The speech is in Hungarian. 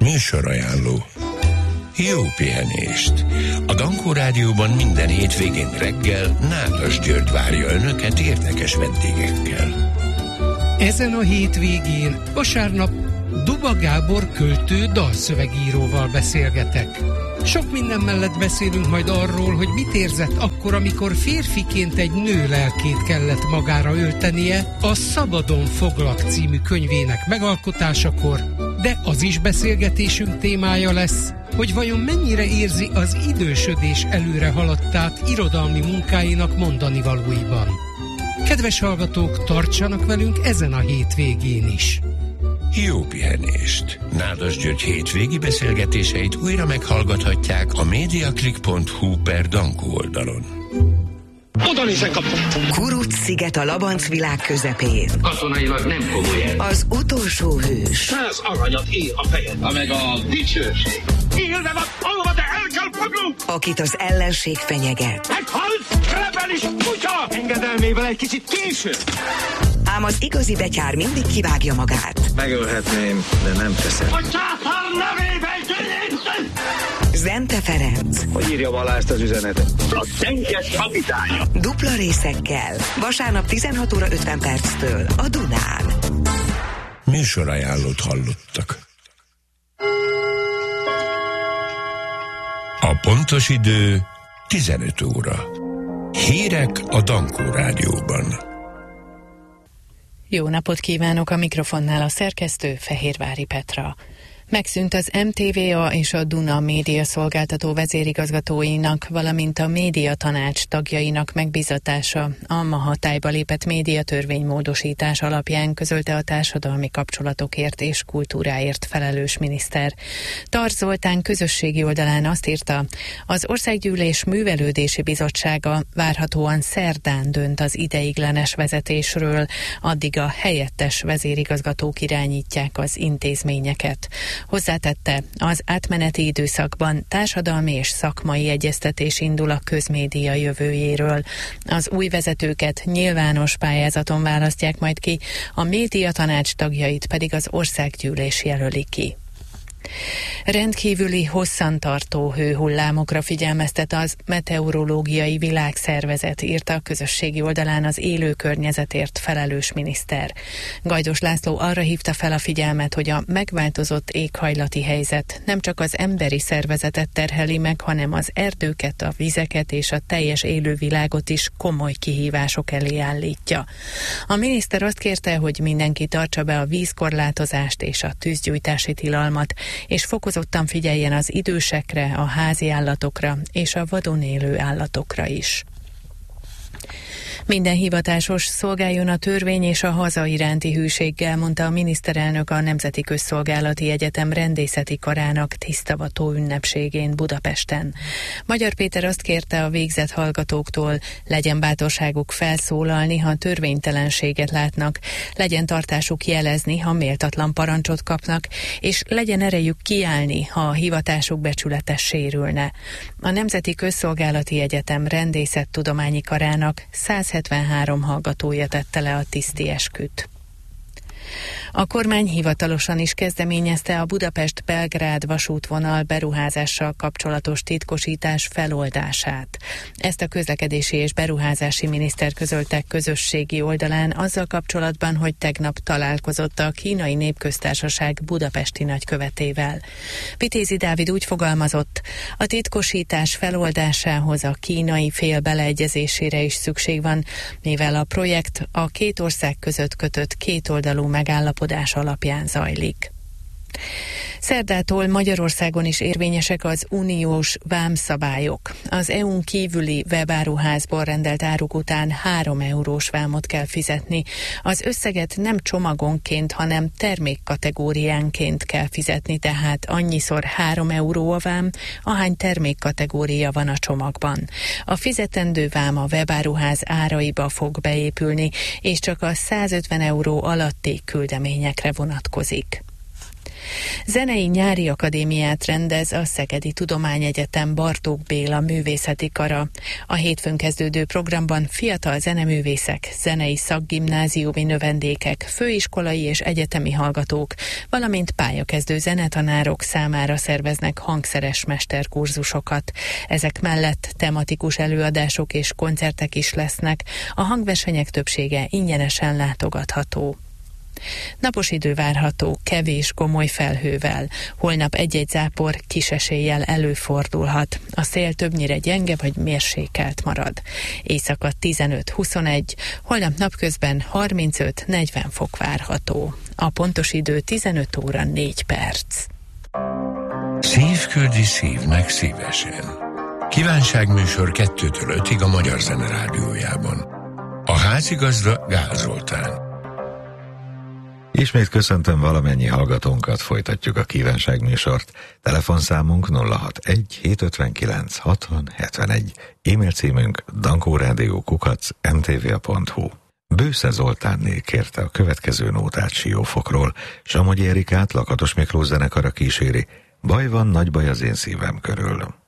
Műsorajánló. Jó pihenést! A Dankó Rádióban minden hétvégén reggel Nádas György várja Önöket érdekes vendégekkel. Ezen a hétvégén vasárnap Duba Gábor költő dalszövegíróval beszélgetek. Sok minden mellett beszélünk majd arról, hogy mit érzett akkor, amikor férfiként egy nő lelkét kellett magára öltenie a Szabadon foglak című könyvének megalkotásakor, de az is beszélgetésünk témája lesz, hogy vajon mennyire érzi az idősödés előre haladtát irodalmi munkáinak mondanivalóiban. Kedves hallgatók, tartsanak velünk ezen a hétvégén is! Jó pihenést! Nádas György hétvégi beszélgetéseit újra meghallgathatják a mediaclick.hu/Dankó oldalon. Oda nézzen, kaptam! Kuruc-sziget a Labanc világ közepén. Katonailag nem komoly el. Az utolsó hős. 100 aranyat ér a fejed, meg a dicsőség. Élve van, alva, de el kell foglunk! Akit az ellenség fenyeget. Meghalt! Rebelis kutya! Engedelmével egy kicsit később. Ám az igazi betyár mindig kivágja magát. Megölhetném, de nem teszem. A császár nevében győződj! Zente Ferenc. Hogy írjam alá ezt az üzenetet? A tenkes kapitánya. Dupla részekkel. Vasárnap 16 óra 50 perctől a Dunán. Műsorajánlót hallottak. A pontos idő 15 óra. Hírek a Dankó Rádióban. Jó napot kívánok, a mikrofonnál a szerkesztő Fehérvári Petra. Megszűnt az MTVA és a Duna média szolgáltató vezérigazgatóinak, valamint a médiatanács tagjainak megbízatása a ma hatályba lépett médiatörvénymódosítás alapján, közölte a társadalmi kapcsolatokért és kultúráért felelős miniszter. Tarts Zoltán közösségi oldalán azt írta, az Országgyűlés Művelődési Bizottsága várhatóan szerdán dönt az ideiglenes vezetésről, addig a helyettes vezérigazgatók irányítják az intézményeket. Hozzátette, az átmeneti időszakban társadalmi és szakmai egyeztetés indul a közmédia jövőjéről. Az új vezetőket nyilvános pályázaton választják majd ki, a médiatanács tagjait pedig az Országgyűlés jelöli ki. Rendkívüli hosszantartó hőhullámokra figyelmeztet az Meteorológiai Világszervezet, írta a közösségi oldalán az élő környezetért felelős miniszter. Gajdos László arra hívta fel a figyelmet, hogy a megváltozott éghajlati helyzet nem csak az emberi szervezetet terheli meg, hanem az erdőket, a vizeket és a teljes élővilágot is komoly kihívások elé állítja. A miniszter azt kérte, hogy mindenki tartsa be a vízkorlátozást és a tűzgyújtási tilalmat, és fokozottan figyeljen az idősekre, a házi állatokra és a vadon élő állatokra is. Minden hivatásos szolgáljon a törvény és a haza iránti hűséggel, mondta a miniszterelnök a Nemzeti Közszolgálati Egyetem rendészeti karának tisztavató ünnepségén Budapesten. Magyar Péter azt kérte a végzett hallgatóktól, legyen bátorságuk felszólalni, ha törvénytelenséget látnak, legyen tartásuk jelezni, ha méltatlan parancsot kapnak, és legyen erejük kiállni, ha a hivatásuk becsülete sérülne. A Nemzeti Közszolgálati Egyetem rendészettudományi karának 173 hallgatója tette le a tiszti esküt. A kormány hivatalosan is kezdeményezte a Budapest-Belgrád vasútvonal beruházással kapcsolatos titkosítás feloldását. Ezt a közlekedési és beruházási miniszter közölte közösségi oldalán azzal kapcsolatban, hogy tegnap találkozott a Kínai Népköztársaság budapesti nagykövetével. Vitézi Dávid úgy fogalmazott, a titkosítás feloldásához a kínai fél beleegyezésére is szükség van, mivel a projekt a két ország között kötött kétoldalú megállapodás alapján zajlik. Szerdától Magyarországon is érvényesek az uniós vámszabályok. Az EU-n kívüli webáruházból rendelt áruk után 3 eurós vámot kell fizetni. Az összeget nem csomagonként, hanem termékkategóriánként kell fizetni, tehát annyiszor 3 euró a vám, ahány termékkategória van a csomagban. A fizetendő vám a webáruház áraiba fog beépülni, és csak a 150 euró alatti küldeményekre vonatkozik. Zenei nyári akadémiát rendez a Szegedi Tudományegyetem Bartók Béla Művészeti Kara. A hétfőn kezdődő programban fiatal zeneművészek, zenei szakgimnáziumi növendékek, főiskolai és egyetemi hallgatók, valamint pályakezdő zenetanárok számára szerveznek hangszeres mesterkurzusokat. Ezek mellett tematikus előadások és koncertek is lesznek, a hangversenyek többsége ingyenesen látogatható. Napos idő várható, kevés gomoly felhővel. Holnap egy-egy zápor kis eséllyel előfordulhat. A szél többnyire gyenge vagy mérsékelt marad. Éjszaka 15-21, holnap napközben 35-40 fok várható. A pontos idő 15 óra 4 perc. Szív küldi szívnek szívesen. Kívánságműsor 2-től 5-ig a Magyar Zene Rádiójában. A házigazda Gál Zoltán. Ismét köszöntöm valamennyi hallgatónkat, folytatjuk a kívánságműsort. Telefonszámunk 061 759 60 71, e-mail címünk dankórádió@mtva.hu. Bősze Zoltánné kérte a következő nótát Siófokról, Samogyi Erikát Lakatos Miklós zenekara kíséri, Baj van, nagy baj az én szívem körül.